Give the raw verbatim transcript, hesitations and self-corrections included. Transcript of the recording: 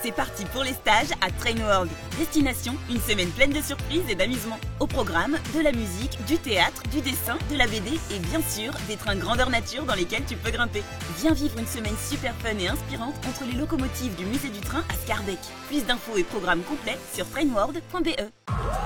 C'est parti pour les stages à Train World. Destination, une semaine pleine de surprises et d'amusement. Au programme, de la musique, du théâtre, du dessin, de la B D et bien sûr, des trains grandeur nature dans lesquels tu peux grimper. Viens vivre une semaine super fun et inspirante entre les locomotives du musée du train à Scarbeck. Plus d'infos et programmes complets sur trainworld point b e.